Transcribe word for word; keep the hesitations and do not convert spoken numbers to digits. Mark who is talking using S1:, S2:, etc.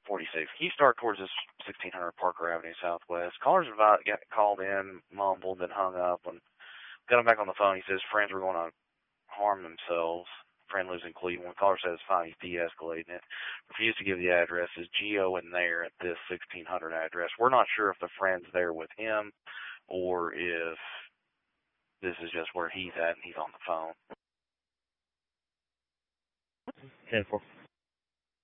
S1: forty-six. Can you start towards this sixteen hundred Parker Avenue Southwest? Caller's about got called in, mumbled, then hung up. When got him back on the phone, he says friends were going to harm themselves. Friend lives in Cleveland. Caller says fine, he's de-escalating it. Refused to give the address. Is Geo in there at this sixteen hundred address? We're not sure if the friend's there with him or if this is just where he's at and he's on the phone.
S2: ten four.